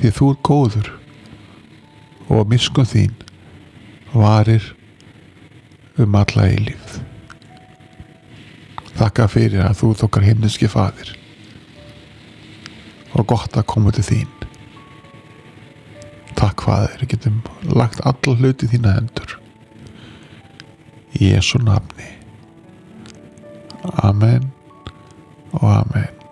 því þú ert góður og miskunn þín varir alla eilífð. Þakka fyrir að þú ert okkar himneski faðir og gott að koma til þín. Takk Faðir, við getum lagt alla hluti í þína hendur. Í Jesú nafni. Amen og amen.